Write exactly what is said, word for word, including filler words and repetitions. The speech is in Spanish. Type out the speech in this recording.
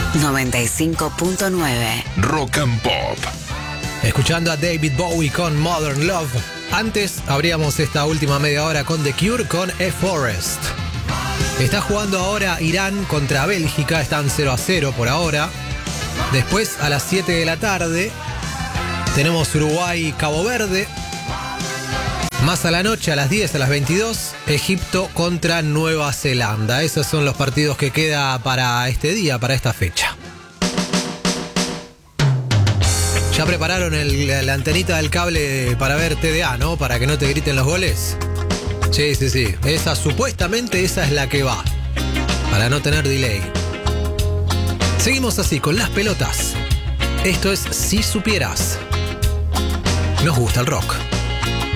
noventa y cinco punto nueve Rock and Pop. Escuchando a David Bowie con Modern Love. Antes abríamos esta última media hora con The Cure con A Forest. Está jugando ahora Irán contra Bélgica, están cero a cero por ahora. Después a las siete de la tarde tenemos Uruguay-Cabo Verde. Más a la noche, a las diez, a las veintidós, Egipto contra Nueva Zelanda. Esos son los partidos que queda para este día, para esta fecha. ¿Ya prepararon el, la antenita del cable para ver T D A, no? Para que no te griten los goles. Sí, sí, sí. Esa, supuestamente esa es la que va. Para no tener delay. Seguimos así, con las pelotas. Esto es Si Supieras. Nos gusta el rock.